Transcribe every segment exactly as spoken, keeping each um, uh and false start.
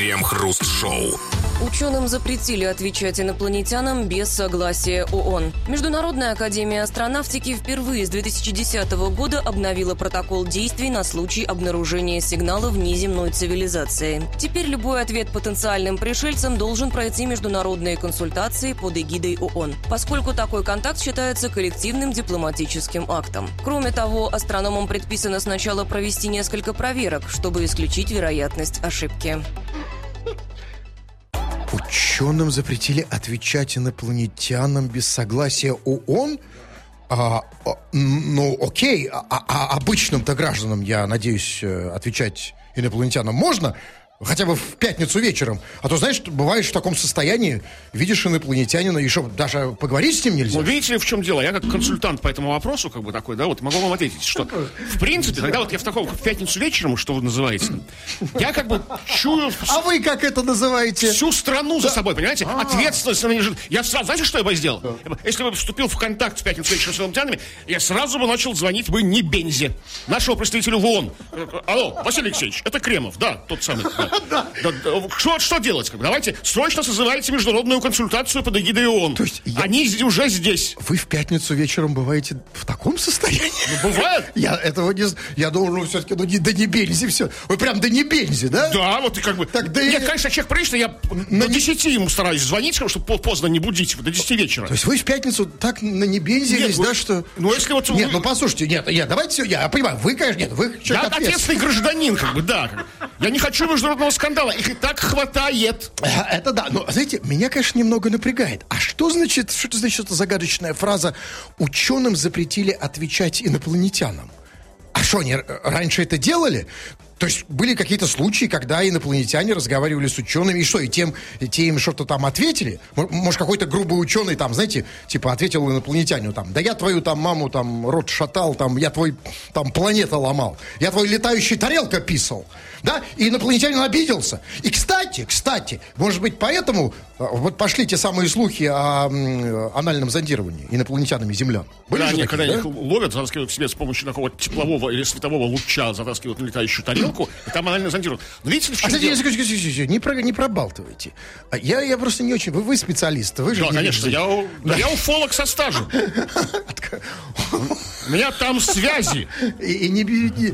Крем-хруст-шоу. Ученым запретили отвечать инопланетянам без согласия ООН. Международная академия астронавтики впервые с две тысячи десятого года обновила протокол действий на случай обнаружения сигнала внеземной цивилизации. Теперь любой ответ потенциальным пришельцам должен пройти международные консультации под эгидой ООН, поскольку такой контакт считается коллективным дипломатическим актом. Кроме того, астрономам предписано сначала провести несколько проверок, чтобы исключить вероятность ошибки. Ученым запретили отвечать инопланетянам без согласия ООН? А, а, ну, окей, а, а обычным-то гражданам, я надеюсь, отвечать инопланетянам можно? Хотя бы в пятницу вечером. А то, знаешь, бываешь в таком состоянии, видишь инопланетянина, и что, даже поговорить с ним нельзя? Ну, видите ли, в чем дело? Я как консультант по этому вопросу, как бы такой, да, вот могу вам ответить, что, в принципе, когда вот я в таком, в пятницу вечером, что вы называете, я как бы чую... А вы как это называете? Всю страну за собой, понимаете? Ответственность на меня лежит. Я сразу, знаете, что я бы сделал? Если бы вступил в контакт в пятницу вечером с инопланетянами, я сразу бы начал звонить бы не Бензе, нашего представителя в ООН. Алло, Василий Алексеевич, это Кремов, да, тот самый. Да. Да, да, что, что делать? Давайте срочно созывайте международную консультацию под эгидой ООН. То есть я... Они уже здесь. Вы в пятницу вечером бываете в таком состоянии? Ну, бывает. Я этого не... Я думал, ну, все-таки, ну, не, да не Бензи все. Вы прям да не Бензи, да? Да, вот и как бы... Так, да Нет, и... конечно, человек прилично, я на до десяти ему стараюсь звонить, чтобы поздно не будить его, до десяти вечера. То есть вы в пятницу так на не бензились, вы... да, что... Ну, если вот... Нет, ну, послушайте, нет, нет, давайте все, я понимаю, вы, конечно, нет, вы человек я ответственный. ответственный гражданин, как бы, да. Как бы. Я не хочу международного скандала, их и так хватает. Это да, но, знаете, меня, конечно, немного напрягает. А что значит, что это значит эта загадочная фраза «ученым запретили отвечать инопланетянам»? А что, они раньше это делали? То есть были какие-то случаи, когда инопланетяне разговаривали с учеными, и что, и тем, и те им что-то там ответили? Может, какой-то грубый ученый там, знаете, типа ответил инопланетянину там, да я твою там маму там рот шатал, там, я твой там планета ломал, я твой летающий тарелка писал, да? И инопланетянин обиделся. И, кстати, кстати, может быть, поэтому вот пошли те самые слухи о м, анальном зондировании инопланетянами землян. Были да, же они, такие, когда да? их ловят, затаскивают к себе с помощью такого теплового или светового луча, затаскивают на летающую тарелку, и там анально зондируют. Но видите ли, в чем а, дело? Кстати, не, про, не пробалтывайте. Я, я просто не очень... Вы, вы специалист. Вы же да, конечно. Я, да. я уфолог со стажем. У меня там связи. И не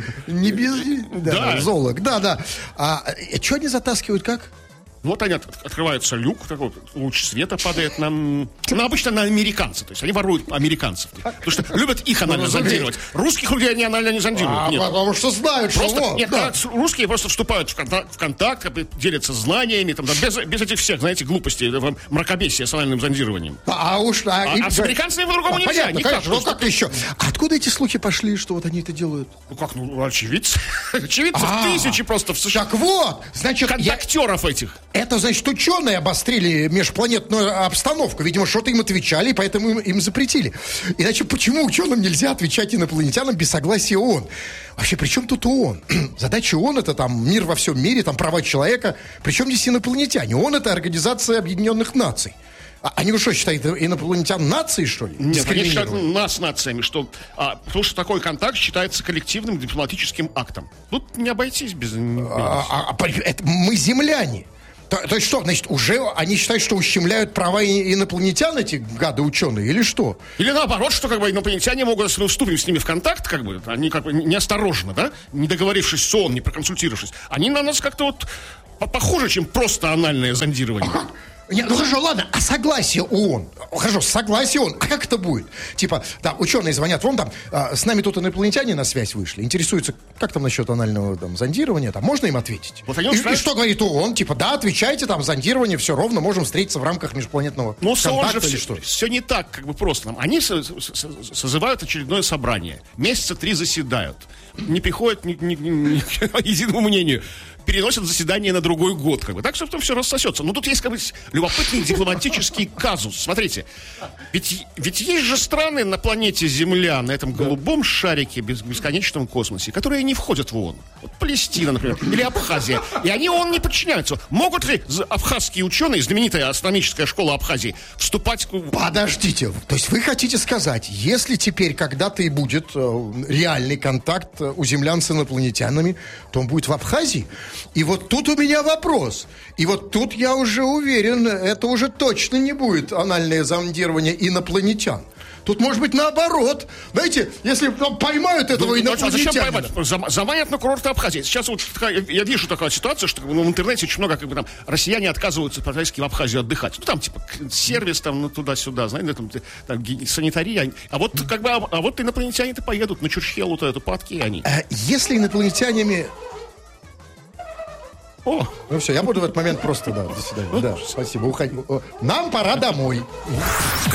без... Да, зоолог. Да, да. А что они затаскивают, как? Вот они, от, открывается люк, такой луч света падает на, ну, обычно на американцев. То есть они воруют американцев. Потому что любят их анально зондировать. Русских людей они анально не зондируют. А, нет. Потому что знают, просто, что... Нет, да. Русские просто вступают в контакт, в контакт как бы делятся знаниями, там, да, без, без этих всех, знаете, глупостей, мракобесия с анальным зондированием. А, уж... А, а, и... а с американцами по-другому а, нельзя. Понятно, никак. Конечно, ну как еще? А откуда эти слухи пошли, что вот они это делают? Ну как, ну, очевидцы. Очевидцев тысячи просто в США. Так вот, значит... Контактеров этих. Это, значит, ученые обострили межпланетную обстановку. Видимо, что-то им отвечали, и поэтому им, им запретили. Иначе почему ученым нельзя отвечать инопланетянам без согласия ООН? Вообще, при чем тут ООН? Задача ООН — это там мир во всем мире, там права человека. Причем здесь инопланетяне? ООН — это Организация Объединенных Наций. А они вы что, считают инопланетян нацией, что ли? Нет, они считают нас нациями, что, а, потому что такой контакт считается коллективным дипломатическим актом. Тут не обойтись без... А, а, а, это, мы земляне. То, то есть что, значит, уже они считают, что ущемляют права инопланетян, эти гады ученые, или что? Или наоборот, что как бы инопланетяне могут, если мы вступим с ними в контакт, как бы, они как бы неосторожно, да, не договорившись с ООН, не проконсультировавшись, они на нас как-то вот похуже, чем просто анальное зондирование. Нет, ну хорошо, ладно, а согласие ООН? Хорошо, согласие ООН, а как это будет? Типа, да, ученые звонят, вон там, а, с нами тут инопланетяне на связь вышли, интересуются, как там насчет анального там зондирования, там, можно им ответить? Вот и, и что говорит ООН? Типа, да, отвечайте, там, зондирование, все ровно, можем встретиться в рамках межпланетного ну, контакта или все, что? Все не так, как бы просто. Они созывают очередное собрание, месяца три заседают, не приходят ни, ни, ни, ни к единому мнению. Переносят заседание на другой год, как бы. Так что потом все рассосется. Но тут есть, как бы, любопытный дипломатический казус. Смотрите, ведь, ведь есть же страны на планете Земля, на этом голубом шарике, без, бесконечном космосе, которые не входят в ООН. Вот Палестина, например, или Абхазия. И они ООН не подчиняются. Могут ли абхазские ученые, знаменитая астрономическая школа Абхазии, вступать... Подождите, то есть вы хотите сказать, если теперь когда-то и будет э, реальный контакт э, у землян с инопланетянами, то он будет в Абхазии. И вот тут у меня вопрос. И вот тут я уже уверен, это уже точно не будет анальное зондирование инопланетян. Тут, может быть, наоборот. Знаете, если поймают этого ну, инопланетянина... А зачем поймать? Зам, заманят на курорты Абхазии. Сейчас вот такая, я вижу такую ситуацию, что ну, в интернете очень много, как бы там, россияне отказываются практически в Абхазию отдыхать. Ну, там, типа, сервис, там, ну, туда-сюда, знаете, там, там санитария. А вот, как бы, а, а вот инопланетяне-то поедут на Чурчхелу-то эту, падки они. А если инопланетянами... О, ну все, я буду в этот момент просто, да, до свидания. Да, спасибо, уходи. Нам пора домой.